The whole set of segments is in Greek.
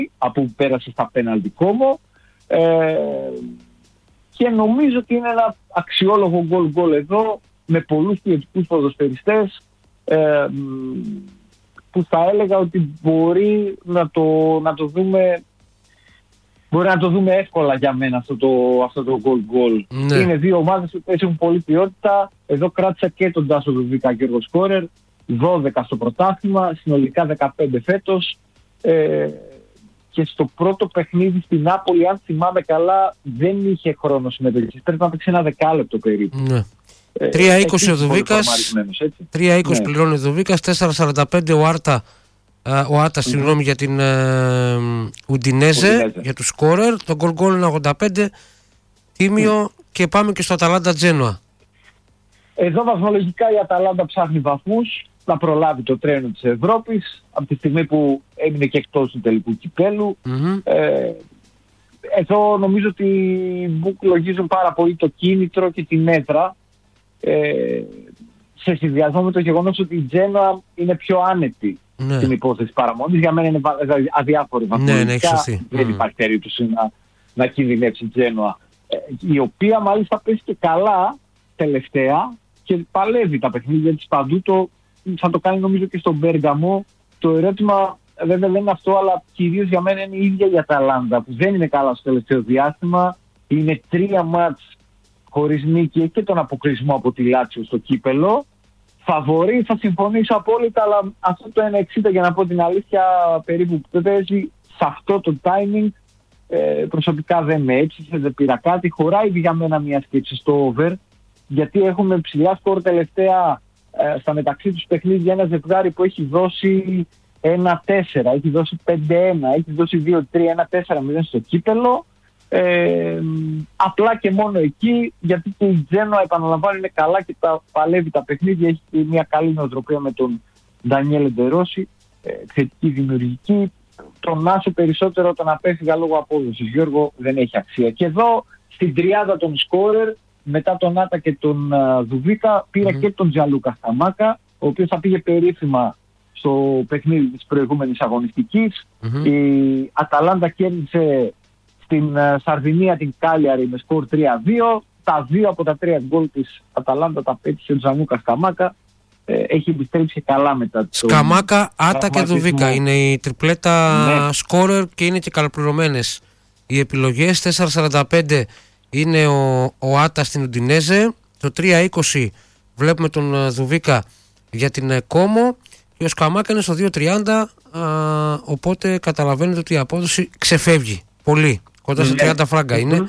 από που πέρασε στα πέναλτι Κόμο, και νομίζω ότι είναι ένα αξιόλογο γκολ εδώ, με πολλούς ποιοτικούς ποδοσφαιριστές, που θα έλεγα ότι μπορεί να το δούμε. Μπορεί να το δούμε εύκολα για μένα αυτό το goal. Ναι. Είναι δύο ομάδες που έχουν πολύ ποιότητα. Εδώ κράτησα και τον Τάσο Δουβίκα και ο σκόρερ. 12 στο πρωτάθλημα, συνολικά 15 φέτος. Και στο πρώτο παιχνίδι στην Νάπολη, αν θυμάμαι καλά, δεν είχε χρόνο συμμετοχής. Πρέπει να παίξει ένα δεκάλεπτο περίπου. Ναι. 3-20 ο Δουβίκας, 3-20 ναι. Πληρώνει ο Δουβίκας, 4-45 ο Άτα συγγνώμη, για την Ουντινέζε, για τους σκόρερ. Το γκολ είναι 85, τίμιο, και πάμε και στο Αταλάντα Τζένοα. Εδώ βαθμολογικά η Αταλάντα ψάχνει βαθμούς, να προλάβει το τρένο της Ευρώπης, από τη στιγμή που έμεινε και εκτός του τελικού κυπέλου. Εδώ νομίζω ότι λογίζουν πάρα πολύ το κίνητρο και την έδρα, σε συνδυασμό με το γεγονός ότι η Τζένοα είναι πιο άνετη στην υπόθεση παραμονής. Για μένα είναι αδιάφορη βαθμολογικά. Δεν υπάρχει περίπτωση να κινδυνεύσει η Τζένοα, η οποία μάλιστα πέσει και καλά τελευταία και παλεύει τα παιχνίδια της παντού. Θα το κάνει νομίζω και στον Μπέργαμο. Το ερώτημα βέβαια δεν είναι αυτό, αλλά κυρίως για μένα είναι η ίδια η Αταλάντα, που δεν είναι καλά στο τελευταίο διάστημα. Είναι 3 μάτς χωρίς νίκη και τον αποκλεισμό από τη Λάτσιο στο κύπελο. Φαβορί, θα συμφωνήσω απόλυτα, αλλά αυτό το 1,60, για να πω την αλήθεια, περίπου που παίζει σε αυτό το timing, προσωπικά δεν με έψησε, δεν πήρα κάτι. Χωράει για μένα μια σκέψη στο over, γιατί έχουμε ψηλά σκορ τελευταία στα μεταξύ τους παιχνίδια. Ένα ζευγάρι που έχει δώσει 1-4, έχει δώσει 5-1, έχει δώσει 2-3, 1-4-0 στο κύπελο. Απλά και μόνο εκεί, γιατί και η Τζένοα, επαναλαμβάνω, είναι καλά και παλεύει τα παιχνίδια. Έχει μια καλή νοοτροπία με τον Ντανιέλ Ντερόση, θετική, δημιουργική. Τον Άσο περισσότερο όταν απέφυγα λόγω απόδοσης, Γιώργο, δεν έχει αξία. Και εδώ στην τριάδα των σκόρερ, μετά τον Άτα και τον Δουβίκα, πήρα και τον Τζιανλούκα Σκαμάκα, ο οποίος θα πήγε περίφημα στο παιχνίδι της προηγούμενης αγωνιστικής. Η Αταλάντα κέρδισε στην Σαρδινία την Κάλιαρη με σκορ 3-2. Τα 2 από τα 3 γκολ της Αταλάντα τα πέτυχε ο Τζανλούκα Σκαμάκα. Έχει επιστρέψει καλά μετά το Σκαμάκα, Άτα και Δουβίκα. Είναι η τριπλέτα σκόρερ και είναι και καλοπληρωμένες οι επιλογές. 4,45 είναι ο Άτα στην Ουντινέζε. Το 3,20 βλέπουμε τον Δουβίκα για την Κόμο. Και ο Σκαμάκα είναι στο 2,30. Οπότε καταλαβαίνετε ότι η απόδοση ξεφεύγει πολύ. Κοντά σε 30 φράγκα είναι.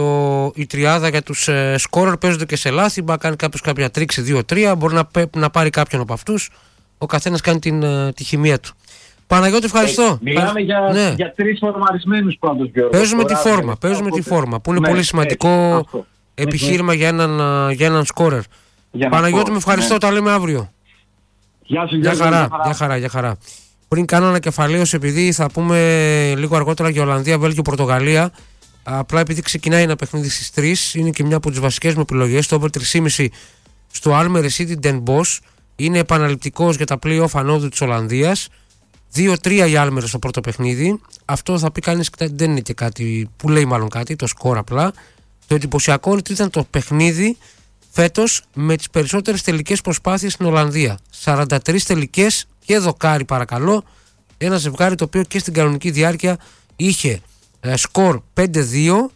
Η τριάδα για τους σκόρερ παίζονται και σε λάθη. Μπορεί να κάνει κάποιος κάποια τρίξη 2-3. Μπορεί να πάρει κάποιον από αυτούς. Ο καθένας κάνει τη χημεία του. Παναγιώτη, ευχαριστώ. Μιλάμε για 3 φορμαρισμένους πάντως, Γιώργο. Παίζουμε τη φόρμα. Που είναι πολύ σημαντικό επιχείρημα για έναν σκόρερ. Παναγιώτη, με ευχαριστώ. Τα λέμε αύριο. Γεια σου, για χαρά. Πριν κάνω ανακεφαλαίωση, επειδή θα πούμε λίγο αργότερα για Ολλανδία, Βέλγιο, Πορτογαλία, απλά επειδή ξεκινάει ένα παιχνίδι στις 3, είναι και μια από τις βασικές μου επιλογές. Το over 3,5 στο Almere City Den Bosch είναι επαναληπτικός για τα play-off ανόδου της Ολλανδίας. 2-3 η Almere στο πρώτο παιχνίδι. Αυτό θα πει κανείς, δεν είναι και κάτι που λέει μάλλον κάτι, το σκορ απλά. Το εντυπωσιακό είναι ότι ήταν το παιχνίδι φέτος με τις περισσότερες τελικές προσπάθειες στην Ολλανδία. 43 τελικές και δοκάρι, παρακαλώ. Ένα ζευγάρι το οποίο και στην κανονική διάρκεια είχε σκορ 5-2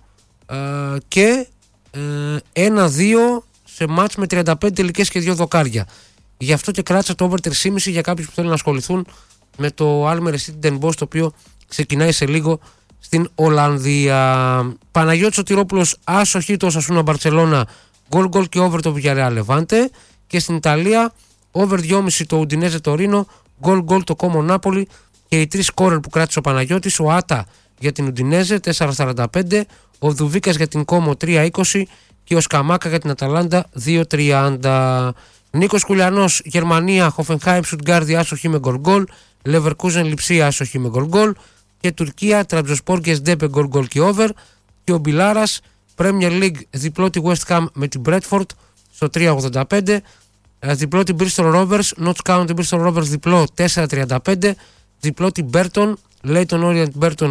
και 1-2 σε μάτς με 35 τελικές και 2 δοκάρια. Γι' αυτό και κράτησα το over 3,5 για κάποιους που θέλουν να ασχοληθούν με το Almere City Den Bosch, το οποίο ξεκινάει σε λίγο στην Ολλανδία. Παναγιώτης Σωτηρόπουλος, άσοχη το Οσασούνα Μπαρτσελώνα, γκολ και over το Villarreal Levante. Και στην Ιταλία over 2,5 το Ουντινέζε Τωρίνο, γκολ το Κόμο Νάπολη. Και οι 3 σκόρερ που κράτησε ο Παναγιώτης: ο Άτα για την Ουντινέζε 4,45, ο Δουβίκας για την Κόμο 3,20 και ο Σκαμάκα για την Αταλάντα 2,30. Νίκος Κουλιανός, Γερμανία, Χοφενχάιμ Στουτγκάρδη άσοχη με γκολ, Λεβερκούζεν Λιψία άσοχη με γκολ, και Τουρκία, Τραμπζοσπόρ και Σντέπε γκολ και over. Και ο Μπιλάρας, Premier League, διπλό τη West Ham με την Bradford στο 3,85, διπλό την Bristol Rovers, Notts County Bristol Rovers διπλό 4,35, διπλό την Burton Leyton Orient Burton